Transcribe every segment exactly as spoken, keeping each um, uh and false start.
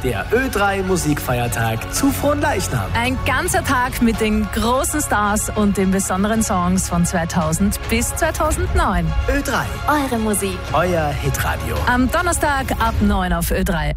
der Ö drei Musikfeiertag zu Fronleichnam. Ein ganzer Tag mit den großen Stars und den besonderen Songs von zweitausend bis zweitausendneun. Ö drei. Eure Musik. Euer Hitradio. Am Donnerstag ab neun auf Ö drei.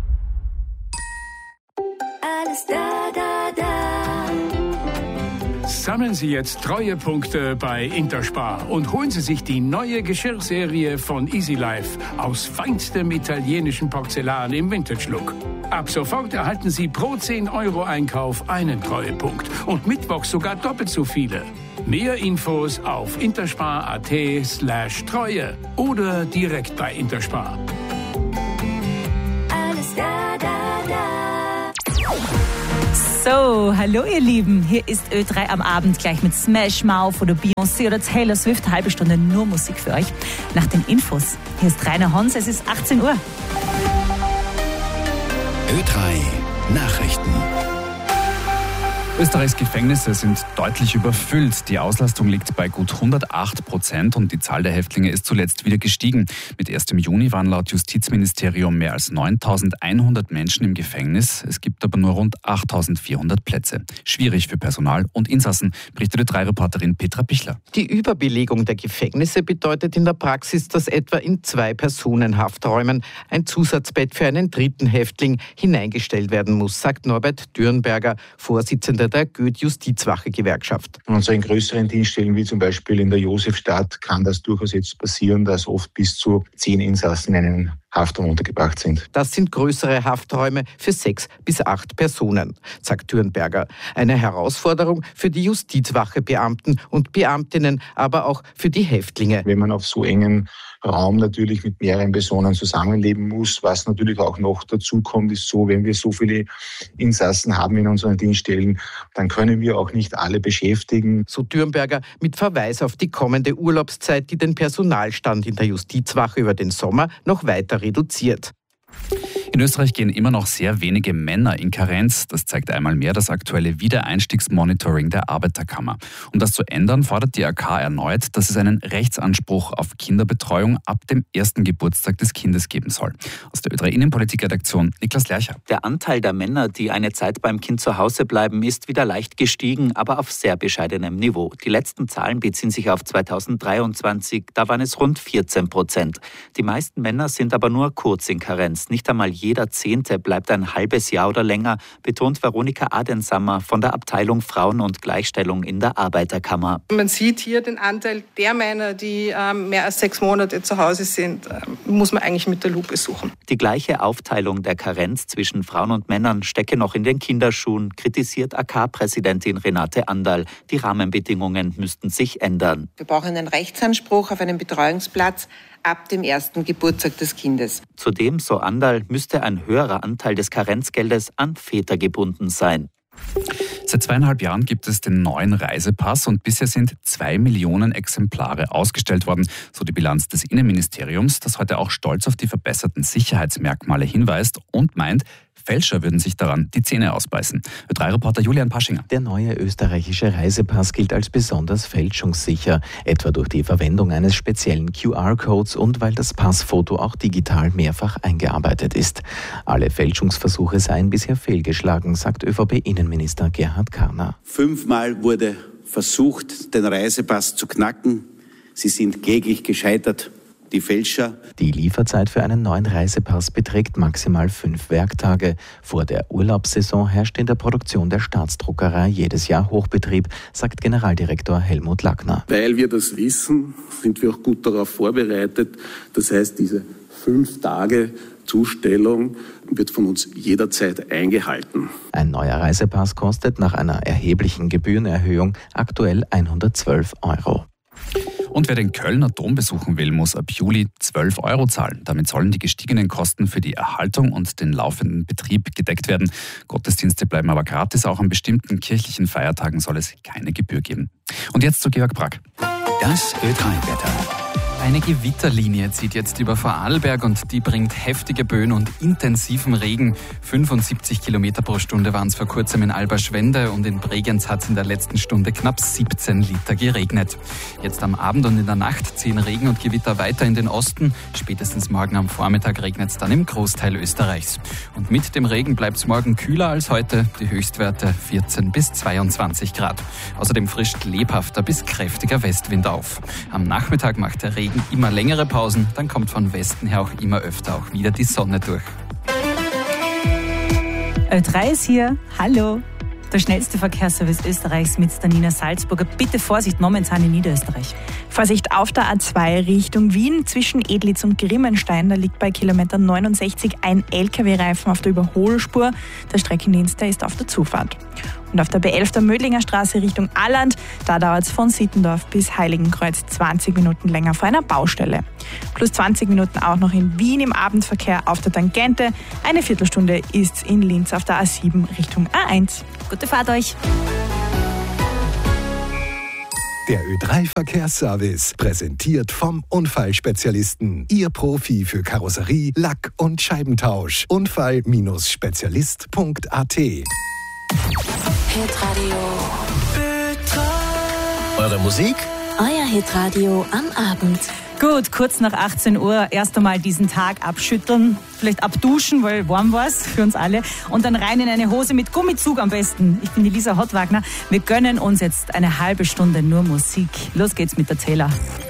Alles da, da, da. Sammeln Sie jetzt Treuepunkte bei Interspar und holen Sie sich die neue Geschirrserie von Easy Life aus feinstem italienischen Porzellan im Vintage-Look. Ab sofort erhalten Sie pro zehn Euro Einkauf einen Treuepunkt und mittwochs sogar doppelt so viele. Mehr Infos auf interspar.at slash Treue oder direkt bei Interspar. Alles da, da, da. So, hallo ihr Lieben, hier ist Ö drei am Abend gleich mit Smash Mouth oder Beyoncé oder Taylor Swift, eine halbe Stunde nur Musik für euch. Nach den Infos, hier ist Rainer Hons, es ist achtzehn Uhr. Ö drei Nachrichten. Österreichs Gefängnisse sind deutlich überfüllt. Die Auslastung liegt bei gut hundertacht Prozent und die Zahl der Häftlinge ist zuletzt wieder gestiegen. Mit ersten Juni waren laut Justizministerium mehr als neuntausendeinhundert Menschen im Gefängnis. Es gibt aber nur rund achttausendvierhundert Plätze. Schwierig für Personal und Insassen, berichtete drei Reporterin Petra Pichler. Die Überbelegung der Gefängnisse bedeutet in der Praxis, dass etwa in zwei Personen-Hafträumen ein Zusatzbett für einen dritten Häftling hineingestellt werden muss, sagt Norbert Dürnberger, Vorsitzender der Goethe-Justizwache-Gewerkschaft. In unseren größeren Dienststellen, wie zum Beispiel in der Josefstadt, kann das durchaus jetzt passieren, dass oft bis zu zehn Insassen in einem Haftraum untergebracht sind. Das sind größere Hafträume für sechs bis acht Personen, sagt Dürnberger. Eine Herausforderung für die Justizwache-Beamten und Beamtinnen, aber auch für die Häftlinge. Wenn man auf so engen Raum natürlich mit mehreren Personen zusammenleben muss, was natürlich auch noch dazu kommt, ist so, wenn wir so viele Insassen haben in unseren Dienststellen, dann können wir auch nicht alle beschäftigen. So Dürnberger mit Verweis auf die kommende Urlaubszeit, die den Personalstand in der Justizwache über den Sommer noch weiter reduziert. In Österreich gehen immer noch sehr wenige Männer in Karenz. Das zeigt einmal mehr das aktuelle Wiedereinstiegsmonitoring der Arbeiterkammer. Um das zu ändern, fordert die A K erneut, dass es einen Rechtsanspruch auf Kinderbetreuung ab dem ersten Geburtstag des Kindes geben soll. Aus der Ö drei Innenpolitikredaktion Niklas Lercher. Der Anteil der Männer, die eine Zeit beim Kind zu Hause bleiben, ist wieder leicht gestiegen, aber auf sehr bescheidenem Niveau. Die letzten Zahlen beziehen sich auf zweitausenddreiundzwanzig, da waren es rund vierzehn Prozent. Die meisten Männer sind aber nur kurz in Karenz. Nicht einmal jeder Zehnte bleibt ein halbes Jahr oder länger, betont Veronika Adensammer von der Abteilung Frauen und Gleichstellung in der Arbeiterkammer. Man sieht hier den Anteil der Männer, die ähm, mehr als sechs Monate zu Hause sind, äh, muss man eigentlich mit der Lupe suchen. Die gleiche Aufteilung der Karenz zwischen Frauen und Männern stecke noch in den Kinderschuhen, kritisiert A K-Präsidentin Renate Anderl. Die Rahmenbedingungen müssten sich ändern. Wir brauchen einen Rechtsanspruch auf einen Betreuungsplatz ab dem ersten Geburtstag des Kindes. Zudem, so Anderl, müsste ein höherer Anteil des Karenzgeldes an Väter gebunden sein. Seit zweieinhalb Jahren gibt es den neuen Reisepass und bisher sind zwei Millionen Exemplare ausgestellt worden, so die Bilanz des Innenministeriums, das heute auch stolz auf die verbesserten Sicherheitsmerkmale hinweist und meint, Fälscher würden sich daran die Zähne ausbeißen. Ö drei Reporter Julian Paschinger. Der neue österreichische Reisepass gilt als besonders fälschungssicher, etwa durch die Verwendung eines speziellen Q R-Codes und weil das Passfoto auch digital mehrfach eingearbeitet ist. Alle Fälschungsversuche seien bisher fehlgeschlagen, sagt Ö V P-Innenminister Gerhard Karner. Fünfmal wurde versucht, den Reisepass zu knacken. Sie sind kläglich gescheitert. Die Fälscher. Die Lieferzeit für einen neuen Reisepass beträgt maximal fünf Werktage. Vor der Urlaubssaison herrscht in der Produktion der Staatsdruckerei jedes Jahr Hochbetrieb, sagt Generaldirektor Helmut Lackner. Weil wir das wissen, sind wir auch gut darauf vorbereitet. Das heißt, diese fünf Tage Zustellung wird von uns jederzeit eingehalten. Ein neuer Reisepass kostet nach einer erheblichen Gebührenerhöhung aktuell hundertzwölf Euro. Und wer den Kölner Dom besuchen will, muss ab Juli zwölf Euro zahlen. Damit sollen die gestiegenen Kosten für die Erhaltung und den laufenden Betrieb gedeckt werden. Gottesdienste bleiben aber gratis. Auch an bestimmten kirchlichen Feiertagen soll es keine Gebühr geben. Und jetzt zu Georg Brack. Das Ö drei Wetter. Eine Gewitterlinie zieht jetzt über Vorarlberg und die bringt heftige Böen und intensiven Regen. fünfundsiebzig Kilometer pro Stunde waren es vor kurzem in Alberschwende und in Bregenz hat es in der letzten Stunde knapp siebzehn Liter geregnet. Jetzt am Abend und in der Nacht ziehen Regen und Gewitter weiter in den Osten. Spätestens morgen am Vormittag regnet es dann im Großteil Österreichs. Und mit dem Regen bleibt es morgen kühler als heute. Die Höchstwerte vierzehn bis zweiundzwanzig Grad. Außerdem frischt lebhafter bis kräftiger Westwind auf. Am Nachmittag macht der Regen immer längere Pausen, dann kommt von Westen her auch immer öfter auch wieder die Sonne durch. Ö drei ist hier. Hallo. Der schnellste Verkehrsservice Österreichs mit der Nina Salzburger. Bitte Vorsicht momentan in Niederösterreich. Vorsicht auf der A zwei Richtung Wien zwischen Edlitz und Grimmenstein. Da liegt bei Kilometer neunundsechzig ein L K W-Reifen auf der Überholspur. Der Streckendienst der ist auf der Zufahrt. Und auf der B elf der Mödlinger Straße Richtung Alland, da dauert es von Sittendorf bis Heiligenkreuz zwanzig Minuten länger vor einer Baustelle. Plus zwanzig Minuten auch noch in Wien im Abendverkehr auf der Tangente. Eine Viertelstunde ist in Linz auf der A sieben Richtung A eins. Gute Fahrt euch! Der Ö drei Verkehrsservice, präsentiert vom Unfallspezialisten. Ihr Profi für Karosserie, Lack- und Scheibentausch. Unfall Spezialist Punkt a t. Hitradio. Eure Musik? Euer Hitradio am Abend. Gut, kurz nach achtzehn Uhr erst einmal diesen Tag abschütteln, vielleicht abduschen, weil warm war es für uns alle, und dann rein in eine Hose mit Gummizug am besten. Ich bin die Lisa Hottwagner. Wir gönnen uns jetzt eine halbe Stunde nur Musik. Los geht's mit der Zähler.